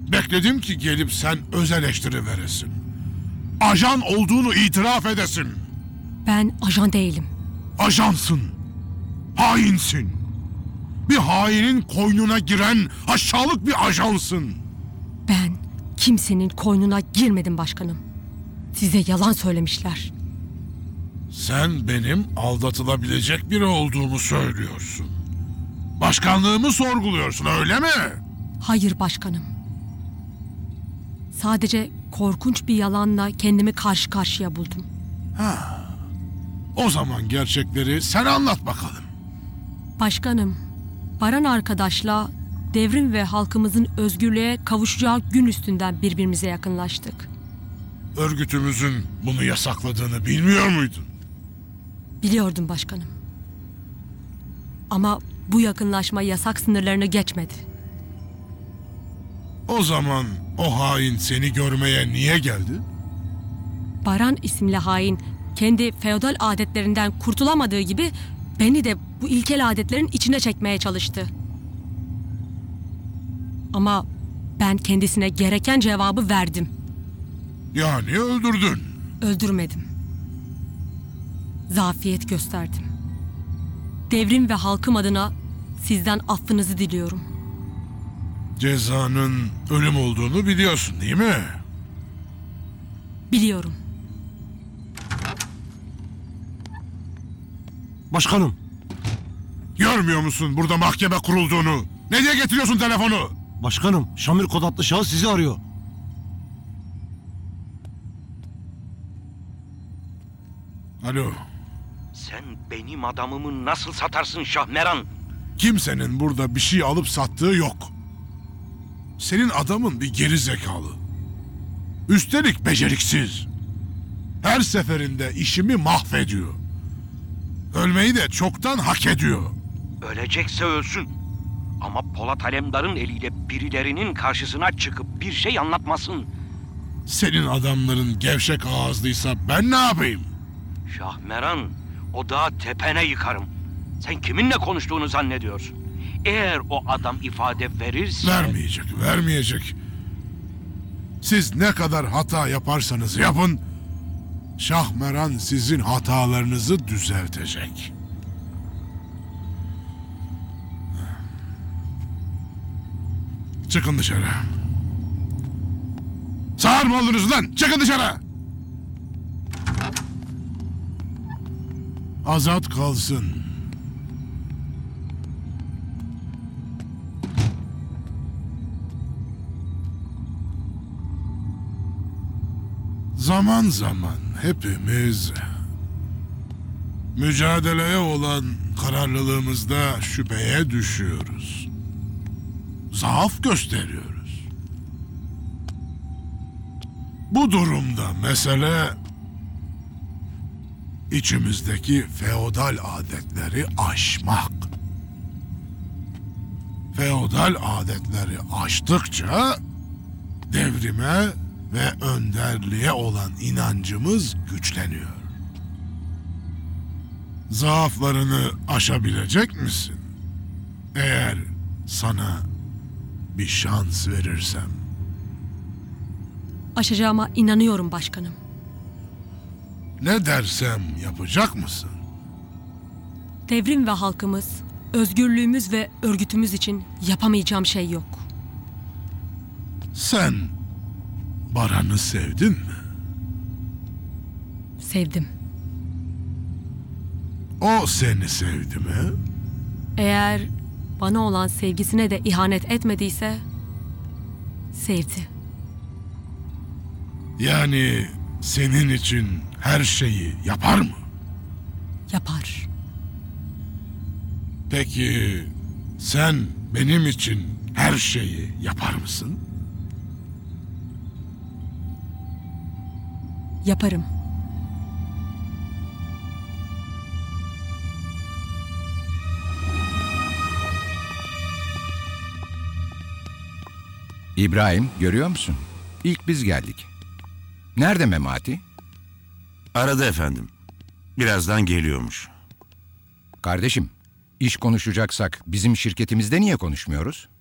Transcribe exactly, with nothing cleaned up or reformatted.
Bekledim ki gelip sen öz eleştiri veresin. Ajan olduğunu itiraf edesin. Ben ajan değilim. Ajansın. Hainsin. Bir hainin koynuna giren aşağılık bir ajansın. Ben kimsenin koynuna girmedim başkanım. Size yalan söylemişler. Sen benim aldatılabilecek biri olduğumu söylüyorsun. Başkanlığımı sorguluyorsun, öyle mi? Hayır başkanım. Sadece korkunç bir yalanla kendimi karşı karşıya buldum. O zaman gerçekleri sen anlat bakalım. Başkanım, Baran arkadaşla devrim ve halkımızın özgürlüğe kavuşacağı gün üstünden birbirimize yakınlaştık. Örgütümüzün bunu yasakladığını bilmiyor muydun? Biliyordum başkanım. Ama bu yakınlaşma yasak sınırlarını geçmedi. O zaman o hain seni görmeye niye geldi? Baran isimli hain kendi feodal adetlerinden kurtulamadığı gibi beni de bu ilkel adetlerin içine çekmeye çalıştı. Ama ben kendisine gereken cevabı verdim. Yani öldürdün. Öldürmedim. Zafiyet gösterdim. Devrim ve halkım adına sizden affınızı diliyorum. Cezanın ölüm olduğunu biliyorsun değil mi? Biliyorum. Başkanım. Görmüyor musun burada mahkeme kurulduğunu? Ne diye getiriyorsun telefonu? Başkanım, Şamil kod adlı şahıs sizi arıyor. Alo. Sen benim adamımı nasıl satarsın Şahmeran? Kimsenin burada bir şey alıp sattığı yok. Senin adamın bir geri zekalı. Üstelik beceriksiz. Her seferinde işimi mahvediyor. Ölmeyi de çoktan hak ediyor. Ölecekse ölsün. Ama Polat Alemdar'ın eliyle birilerinin karşısına çıkıp bir şey anlatmasın. Senin adamların gevşek ağızlıysa ben ne yapayım? Şahmeran, o dağı tepene yıkarım. Sen kiminle konuştuğunu zannediyorsun? Eğer o adam ifade verirse... Vermeyecek, vermeyecek. Siz ne kadar hata yaparsanız yapın, Şahmeran sizin hatalarınızı düzeltecek. Çıkın dışarı. Sağır mı oldunuz lan? Çıkın dışarı! Azat kalsın. Zaman zaman hepimiz mücadeleye olan kararlılığımızda şüpheye düşüyoruz. Zaaf gösteriyoruz. Bu durumda mesele içimizdeki feodal adetleri aşmak. Feodal adetleri aştıkça devrime ve önderliğe olan inancımız güçleniyor. Zaaflarını aşabilecek misin? Eğer sana bir şans verirsem. Aşacağıma inanıyorum başkanım. Ne dersem yapacak mısın? Devrim ve halkımız, özgürlüğümüz ve örgütümüz için yapamayacağım şey yok. Sen Baran'ı sevdin mi? Sevdim. O seni sevdi mi? Eğer bana olan sevgisine de ihanet etmediyse sevdi. Yani senin için her şeyi yapar mı? Yapar. Peki sen benim için her şeyi yapar mısın? Yaparım. İbrahim, görüyor musun? İlk biz geldik. Nerede Memati? Aradı efendim. Birazdan geliyormuş. Kardeşim, iş konuşacaksak bizim şirketimizde niye konuşmuyoruz?